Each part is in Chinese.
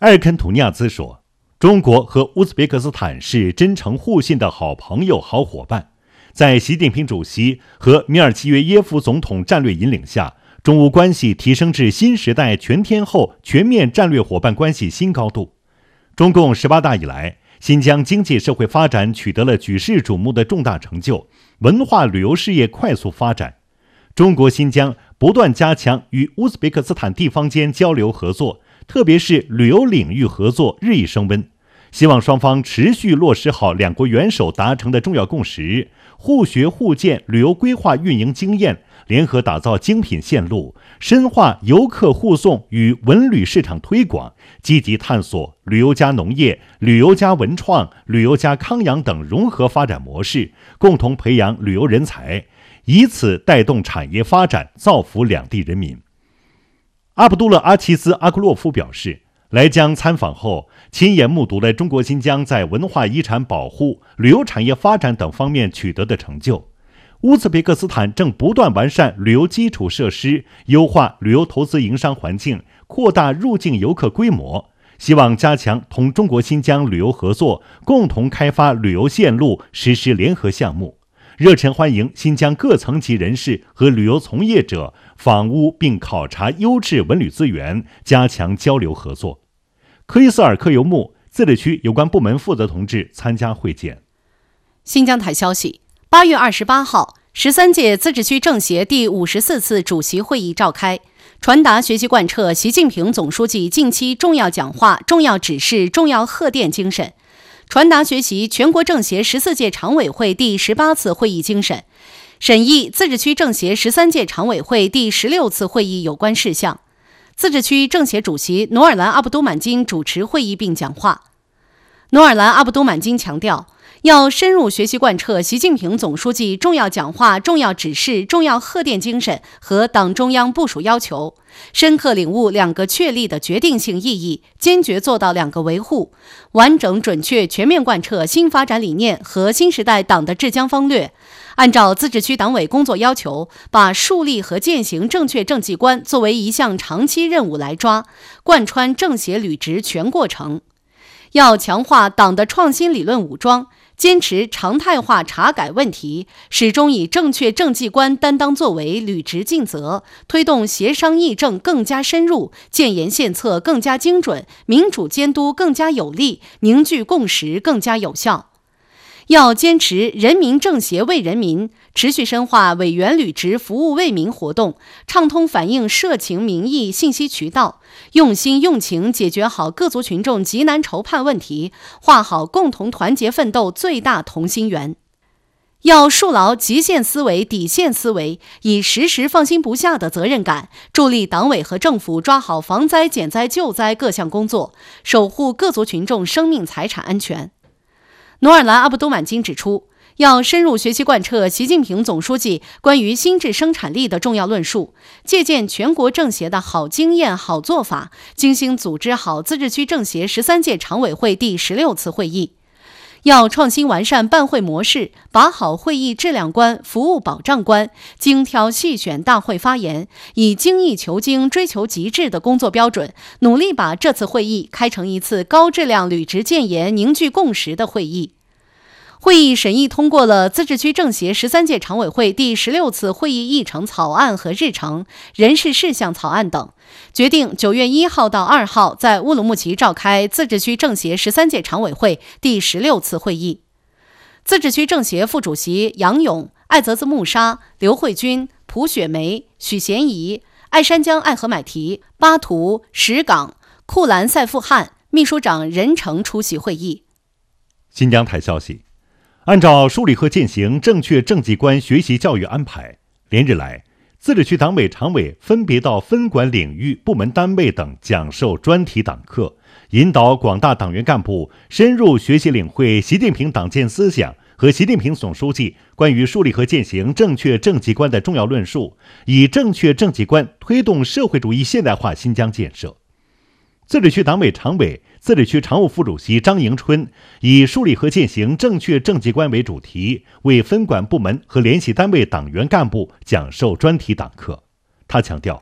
埃尔肯图尼亚兹说，中国和乌兹别克斯坦是真诚互信的好朋友、好伙伴。在习近平主席和米尔基约耶夫总统战略引领下，中乌关系提升至新时代全天候全面战略伙伴关系新高度。中共18大以来，新疆经济社会发展取得了举世瞩目的重大成就，文化旅游事业快速发展。中国新疆不断加强与乌兹别克斯坦地方间交流合作，特别是旅游领域合作日益升温。希望双方持续落实好两国元首达成的重要共识，互学互鉴旅游规划运营经验，联合打造精品线路，深化游客护送与文旅市场推广，积极探索旅游加农业、旅游加文创、旅游加康养等融合发展模式，共同培养旅游人才，以此带动产业发展，造福两地人民。阿卜杜勒·阿齐兹·阿库洛夫表示，来江参访后，亲眼目睹了中国新疆在文化遗产保护、旅游产业发展等方面取得的成就。乌兹别克斯坦正不断完善旅游基础设施，优化旅游投资营商环境，扩大入境游客规模，希望加强同中国新疆旅游合作，共同开发旅游线路，实施联合项目。热忱欢迎新疆各层级人士和旅游从业者访乌并考察优质文旅资源，加强交流合作。克里斯尔克尤木自治区有关部门负责同志参加会见。 新疆台消息，8月28号，13届自治区政协第54次主席会议召开，传达学习贯彻习近平总书记近期重要讲话、重要指示、重要贺电精神，传达学习全国政协14届常委会第18次会议精神，审议自治区政协13届常委会第16次会议有关事项。自治区政协主席努尔兰·阿卜都满金主持会议并讲话。努尔兰·阿卜都满金强调，要深入学习贯彻习近平总书记重要讲话、重要指示、重要贺电精神和党中央部署要求，深刻领悟两个确立的决定性意义，坚决做到两个维护，完整准确全面贯彻新发展理念和新时代党的治疆方略，按照自治区党委工作要求，把树立和践行正确政绩观作为一项长期任务来抓，贯穿政协履职全过程。要强化党的创新理论武装，坚持常态化查改问题，始终以正确政绩观担当作为，履职尽责，推动协商议政更加深入，建言献策更加精准，民主监督更加有力，凝聚共识更加有效。要坚持人民政协为人民，持续深化委员履职服务为民活动，畅通反映社情民意信息渠道，用心用情解决好各族群众急难愁盼问题，画好共同团结奋斗最大同心圆。要树牢极限思维、底线思维，以时时放心不下的责任感，助力党委和政府抓好防灾、减灾、救灾各项工作，守护各族群众生命财产安全。努尔兰·阿卜都满金指出，要深入学习贯彻习近平总书记关于新质生产力的重要论述，借鉴全国政协的好经验、好做法，精心组织好自治区政协13届常委会第16次会议。要创新完善办会模式，把好会议质量关、服务保障关，精挑细选大会发言，以精益求精、追求极致的工作标准，努力把这次会议开成一次高质量履职建言、凝聚共识的会议。会议审议通过了自治区政协13届常委会第16次会议议程草案和日程、人事事项草案等，决定9月1号到2号在乌鲁木齐召开自治区政协13届常委会第16次会议。自治区政协副主席杨勇、艾泽兹穆沙、刘慧君、蒲雪梅、许贤怡、爱山江爱河买提、巴图、石岗、库兰塞富汗、秘书长任成出席会议。 新疆台消息，按照梳理和践行正确政绩观学习教育安排，连日来，自治区党委常委分别到分管领域、部门单位等讲授专题党课，引导广大党员干部深入学习领会习近平党建思想和习近平总书记关于树立和践行正确政绩观的重要论述，以正确政绩观推动社会主义现代化新疆建设。自治区党委常委、自治区常务副主席张迎春以树立和践行正确政绩观为主题，为分管部门和联系单位党员干部讲授专题党课。他强调，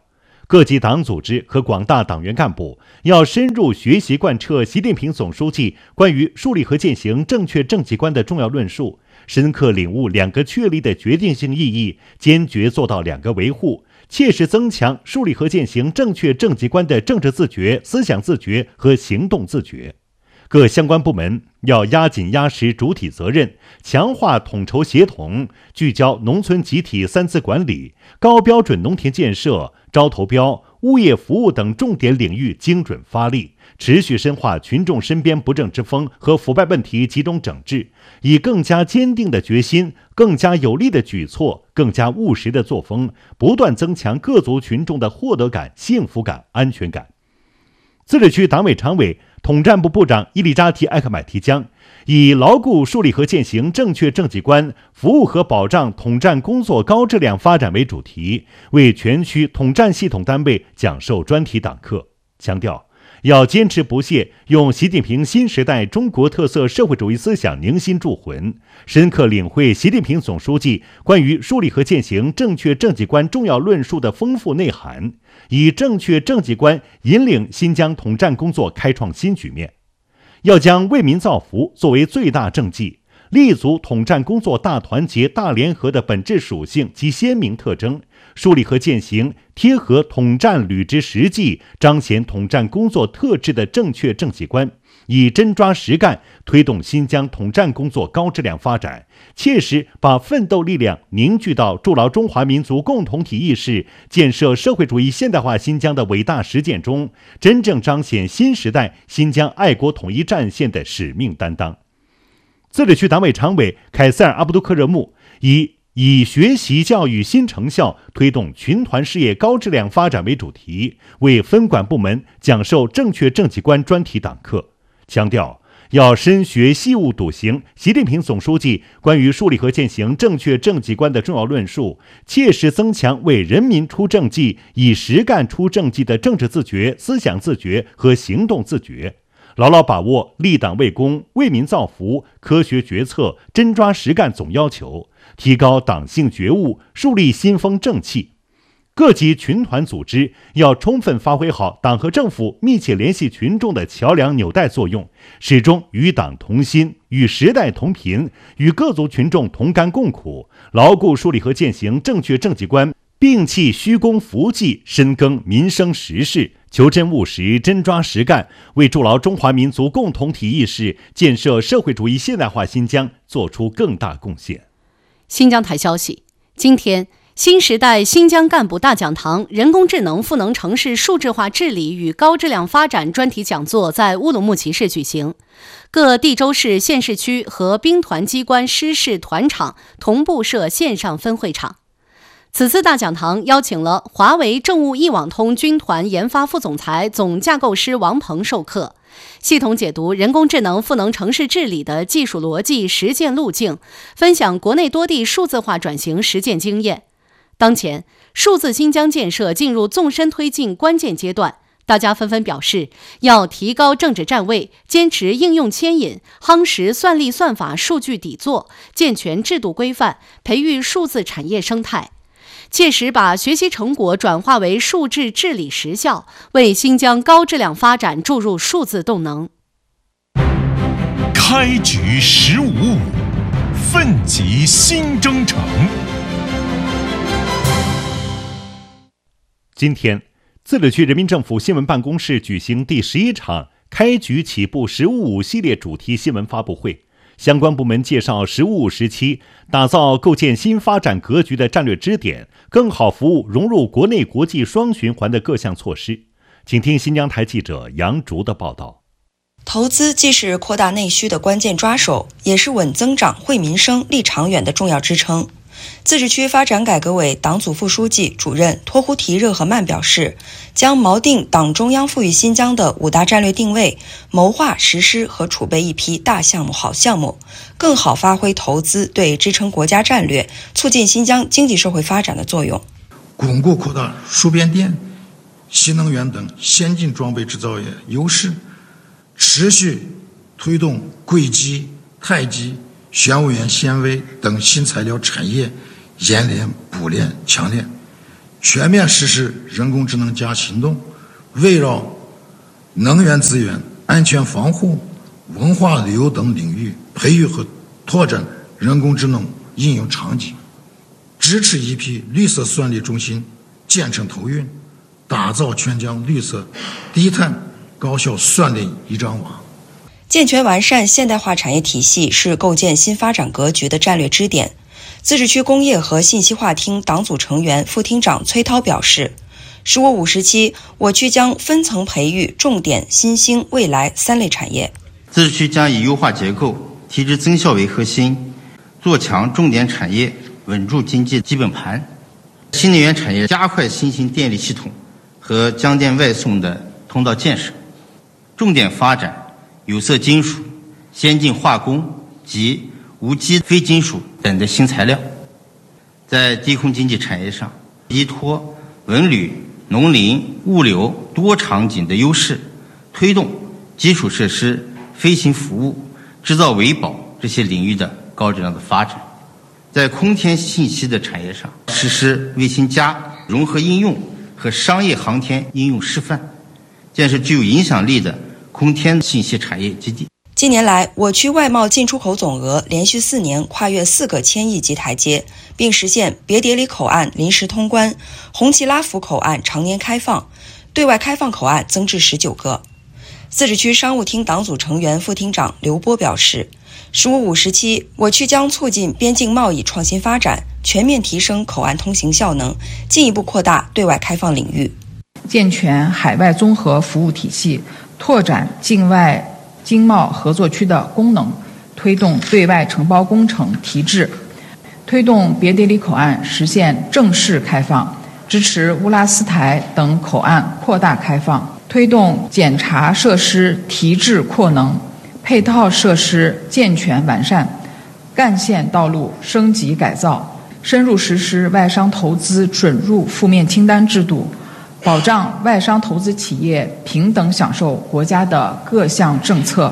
各级党组织和广大党员干部要深入学习贯彻习近平总书记关于树立和践行正确政绩观的重要论述，深刻领悟两个确立的决定性意义，坚决做到两个维护，切实增强树立和践行正确政绩观的政治自觉、思想自觉和行动自觉。各相关部门要压紧压实主体责任，强化统筹协同，聚焦农村集体三资管理、高标准农田建设、招投标、物业服务等重点领域精准发力，持续深化群众身边不正之风和腐败问题集中整治，以更加坚定的决心、更加有力的举措、更加务实的作风，不断增强各族群众的获得感、幸福感、安全感。自治区党委常委、统战部部长伊利扎提·艾克买提江以牢固树立和践行正确政绩观，服务和保障统战工作高质量发展为主题，为全区统战系统单位讲授专题党课，强调要坚持不懈用习近平新时代中国特色社会主义思想凝心铸魂，深刻领会习近平总书记关于树立和践行正确政绩观重要论述的丰富内涵，以正确政绩观引领新疆统战工作开创新局面。要将为民造福作为最大政绩，立足统战工作大团结大联合的本质属性及鲜明特征，树立和践行贴合统战履职实际、彰显统战工作特质的正确政绩观，以真抓实干推动新疆统战工作高质量发展，切实把奋斗力量凝聚到筑牢中华民族共同体意识、建设社会主义现代化新疆的伟大实践中，真正彰显新时代新疆爱国统一战线的使命担当。自治区党委常委凯塞尔·阿布杜克热木以学习教育新成效，推动群团事业高质量发展为主题，为分管部门讲授正确政绩观专题党课，强调要深学细悟笃行习近平总书记关于树立和践行正确政绩观的重要论述，切实增强为人民出政绩、以实干出政绩的政治自觉、思想自觉和行动自觉，牢牢把握立党为公、为民造福、科学决策、真抓实干总要求，提高党性觉悟，树立新风正气。各级群团组织要充分发挥好党和政府密切联系群众的桥梁纽带作用，始终与党同心，与时代同频，与各族群众同甘共苦，牢固树立和践行正确政绩观，摒弃虚功浮绩，深耕民生实事，求真务实，真抓实干，为筑牢中华民族共同体意识、建设社会主义现代化新疆做出更大贡献。 新疆台消息，今天新时代新疆干部大讲堂人工智能赋能城市数字化治理与高质量发展专题讲座在乌鲁木齐市举行，各地州市、县市区和兵团机关师事团场同步设线上分会场。此次大讲堂邀请了华为政务一网通军团研发副总裁、总架构师王鹏授课，系统解读人工智能赋能城市治理的技术逻辑、实践路径，分享国内多地数字化转型实践经验。当前，数字新疆建设进入纵深推进关键阶段，大家纷纷表示要提高政治站位，坚持应用牵引，夯实算力算法数据底座，健全制度规范，培育数字产业生态，切实把学习成果转化为数字治理实效，为新疆高质量发展注入数字动能。 开局15舞，奋楫新征程。 今天，自治区人民政府新闻办公室举行第11场开局起步15舞系列主题新闻发布会，相关部门介绍15舞时期打造构建新发展格局的战略支点，更好服务融入国内国际双循环的各项措施。请听新疆台记者杨竹的报道。 投资既是扩大内需的关键抓手，也是稳增长、惠民生、利长远的重要支撑。自治区发展改革委党组副书记、主任托呼提热合曼表示，将锚定党中央赋予新疆的5大战略定位，谋划实施和储备一批大项目、好项目，更好发挥投资对支撑国家战略、促进新疆经济社会发展的作用。 巩固扩大输变电、新能源等先进装备制造业优势，持续推动硅基、钛基、玄武岩纤维等新材料产业研炼、补炼、强炼， 全面实施人工智能加行动，围绕能源资源、安全防护、文化旅游等领域培育和拓展人工智能应用场景，支持一批绿色算力中心建成投运，打造全疆绿色低碳高效算力一张网。 健全完善现代化产业体系是构建新发展格局的战略支点。自治区工业和信息化厅党组成员、副厅长崔涛表示，15-5时期，我区将分层培育重点、新兴、未来3类产业。 自治区将以优化结构、提质增效为核心，做强重点产业，稳住经济基本盘。新能源产业加快新型电力系统和江电外送的通道建设，重点发展有色金属、先进化工及无机非金属等的新材料。在低空经济产业上，依托文旅、农林、物流多场景的优势，推动基础设施、飞行服务、制造维保这些领域的高质量的发展。在空天信息的产业上，实施卫星加融合应用和商业航天应用示范，建设具有影响力的空天信息产业基地。 近年来，我区外贸进出口总额连续4年跨越4个千亿级台阶，并实现别叠里口岸临时通关，红旗拉福口岸常年开放，对外开放口岸增至19个。自治区商务厅党组成员、副厅长刘波表示，15-5时期，我区将促进边境贸易创新发展，全面提升口岸通行效能，进一步扩大对外开放领域， 健全海外综合服务体系，拓展境外经贸合作区的功能，推动对外承包工程提质，推动别叠里口岸实现正式开放，支持乌拉斯台等口岸扩大开放，推动检查设施提质扩能，配套设施健全完善，干线道路升级改造，深入实施外商投资准入负面清单制度，保障外商投资企业平等享受国家的各项政策。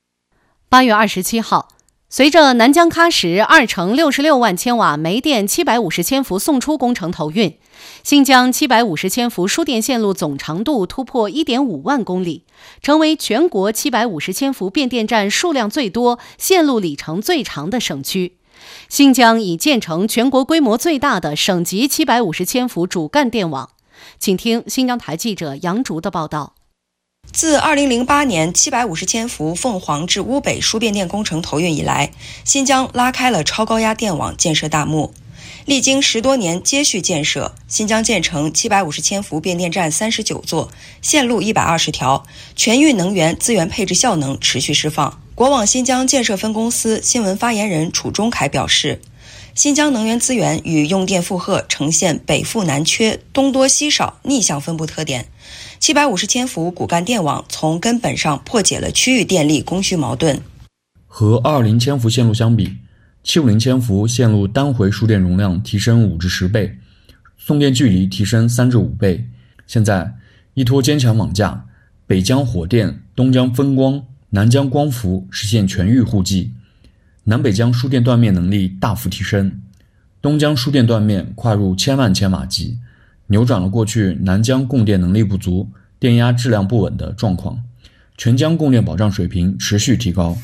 8月27号，随着南疆喀什2乘66万千瓦煤电750千伏送出工程投运，新疆750千伏输电线路总长度突破 1.5 万公里，成为全国750千伏变电站数量最多、线路里程最长的省区。新疆已建成全国规模最大的省级750千伏主干电网。请听新疆台记者杨竹的报道。 自2008年750千伏凤凰至乌北输变电工程投运以来，新疆拉开了超高压电网建设大幕。历经10多年接续建设，新疆建成750千伏变电站39座，线路120条，全域能源资源配置效能持续释放。国网新疆建设分公司新闻发言人楚忠凯表示，新疆能源资源与用电负荷呈现北富南缺、东多西少逆向分布特点。750千伏骨干电网从根本上破解了区域电力供需矛盾。 和220千伏线路相比，750千伏线路单回输电容量提升5至10倍，送电距离提升3至5倍。现在依托坚强网架，北疆火电、东疆分光、南疆光伏实现全域互济，南北疆输电断面能力大幅提升，东疆输电断面跨入1000万千瓦级，扭转了过去南疆供电能力不足、电压质量不稳的状况，全疆供电保障水平持续提高。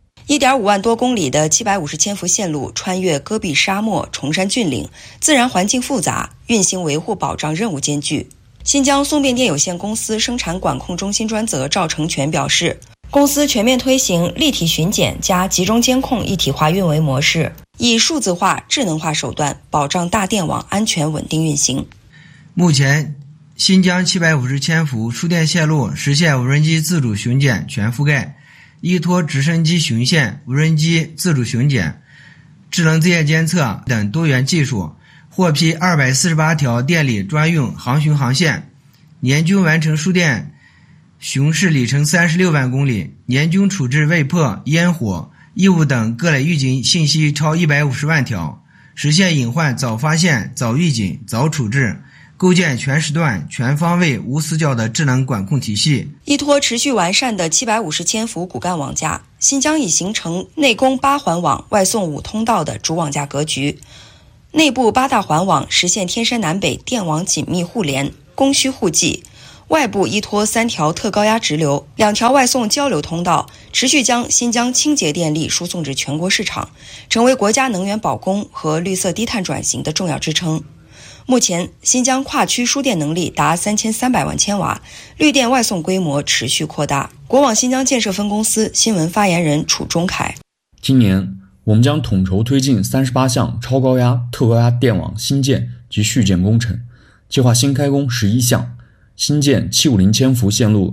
1.5万多公里的750千伏线路穿越戈壁沙漠、崇山峻岭，自然环境复杂，运行维护保障任务艰巨。新疆送变电有限公司生产管控中心专责赵成全表示，公司全面推行立体巡检加集中监控一体化运维模式，以数字化、智能化手段保障大电网安全稳定运行。 目前，新疆750千伏输电线路实现无人机自主巡检全覆盖，依托直升机巡线、无人机自主巡检、智能自验监测等多元技术，获批248条电力专用航巡航线，年均完成输电巡视里程36万公里，年均处置未破、烟火、异物等各类预警信息超150万条，实现隐患早发现、早预警、早处置，构建全时段、全方位、无死角的智能管控体系。 依托持续完善的750千伏骨干网架，新疆已形成内供8环网、外送5通道的主网架格局。 内部8大环网实现天山南北电网紧密互联，供需互济；外部依托3条特高压直流、2条外送交流通道，持续将新疆清洁电力输送至全国市场，成为国家能源保供和绿色低碳转型的重要支撑。目前，新疆跨区输电能力达3300万千瓦，绿电外送规模持续扩大。国网新疆建设分公司新闻发言人楚忠凯： 今年我们将统筹推进38项超高压、特高压电网新建及续建工程，计划新开工11项，新建750千伏线路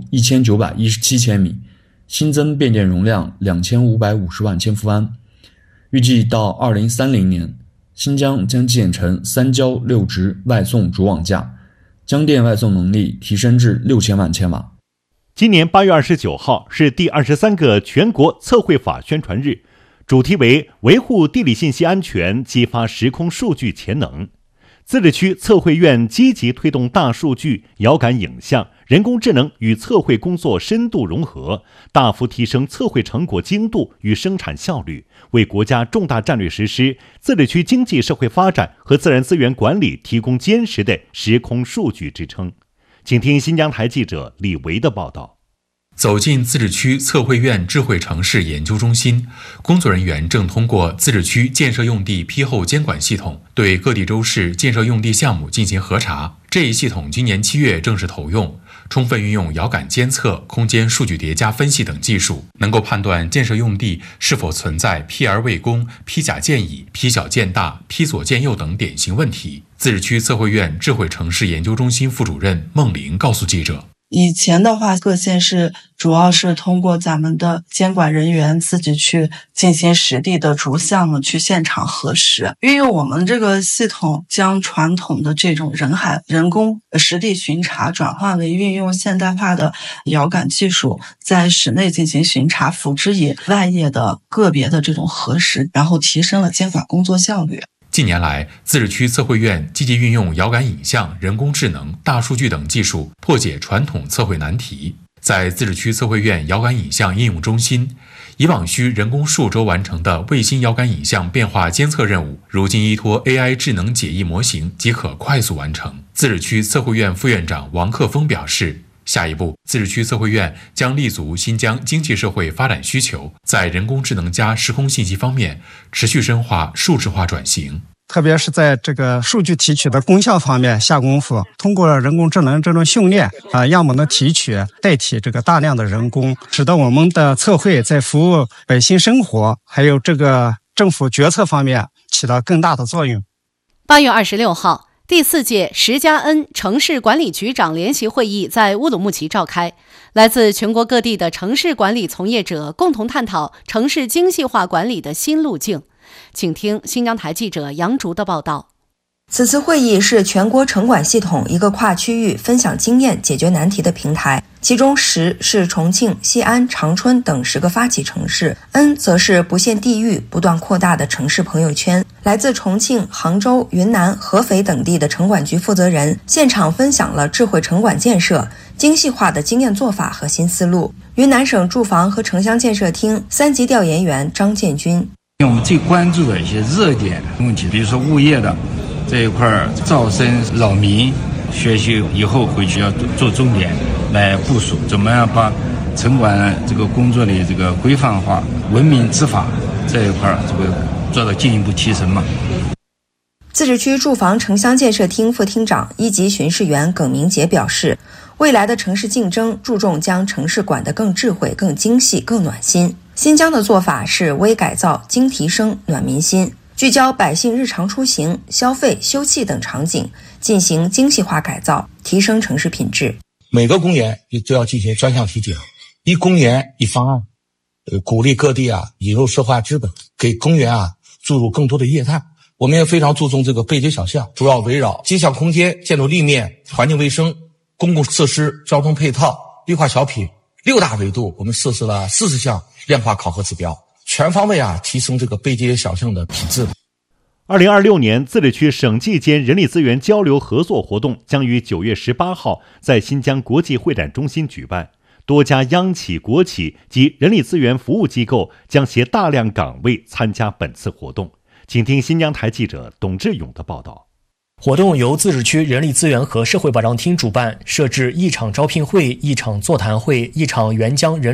1917千米，新增变电容量2550万千伏安。预计到2030年，新疆将建成3交6直外送主网架，将电外送能力提升至6000万千瓦。 今年8月29号是第23个全国测绘法宣传日，主题为维护地理信息安全，激发时空数据潜能。自治区测绘院积极推动大数据、遥感影像、人工智能与测绘工作深度融合，大幅提升测绘成果精度与生产效率，为国家重大战略实施、自治区经济社会发展和自然资源管理提供坚实的时空数据支撑。请听新疆台记者李维的报道。 走进自治区测绘院智慧城市研究中心，工作人员正通过自治区建设用地批后监管系统对各地州市建设用地项目进行核查。这一系统今年7月正式投用，充分运用遥感监测、空间数据叠加分析等技术，能够判断建设用地是否存在批而未供、批假建乙、批小建大、批左建右等典型问题。自治区测绘院智慧城市研究中心副主任孟玲告诉记者， 以前的话，各县市主要是通过咱们的监管人员自己去进行实地的逐项目去现场核实，运用我们这个系统，将传统的这种人工实地巡查转换为运用现代化的遥感技术，在室内进行巡查，辅之以外业的个别的这种核实，然后提升了监管工作效率。 近年来，自治区测绘院积极运用遥感影像、人工智能、大数据等技术，破解传统测绘难题。在自治区测绘院遥感影像应用中心，以往需人工数周完成的卫星遥感影像变化监测任务，如今依托 AI 智能解译模型即可快速完成。自治区测绘院副院长王克峰表示，下一步，自治区测绘院将立足新疆经济社会发展需求，在人工智能加时空信息方面持续深化数字化转型。 特别是在这个数据提取的功效方面下功夫，通过人工智能这种训练样本的提取代替这个大量的人工，使得我们的测绘在服务百姓生活还有这个政府决策方面起到更大的作用。 8月26号，第4届10+N 城市管理局长联席会议在乌鲁木齐召开，来自全国各地的城市管理从业者共同探讨城市精细化管理的新路径。请听新疆台记者杨竹的报道。 此次会议是全国城管系统一个跨区域分享经验、解决难题的平台，其中10是重庆、西安、长春等10个发起城市， N 则是不限地域不断扩大的城市朋友圈。来自重庆、杭州、云南、合肥等地的城管局负责人现场分享了智慧城管建设精细化的经验做法和新思路。云南省住房和城乡建设厅3级调研员张建军， 我们最关注的一些热点问题，比如说物业的这一块，招生扰民，学习以后回去要做重点来部署，怎么样把城管这个工作的这个规范化、文明执法这一块这个做到进一步提升嘛。 自治区住房城乡建设厅副厅长、1级巡视员耿明杰表示，未来的城市竞争注重将城市管得更智慧、更精细、更暖心。新疆的做法是微改造、精提升、暖民心，聚焦百姓日常出行、消费、休憩等场景，进行精细化改造，提升城市品质。 每个公园都要进行专项体检，一公园一方案，鼓励各地引入社会化资本，给公园注入更多的液态。我们也非常注重这个背街小巷，主要围绕街巷空间、建筑立面、环境卫生、公共设施、交通配套、绿化小品6大维度，我们设置了40项量化考核指标，全方位提升这个背街小巷的品质。 2026年自治区省际间人力资源交流合作活动将于9月18号在新疆国际会展中心举办，多家央企、国企及人力资源服务机构将携大量岗位参加本次活动， 请听新疆台记者董志勇的报道。 活动由自治区人力资源和社会保障厅主办，设置一场招聘会、一场座谈会、一场援疆人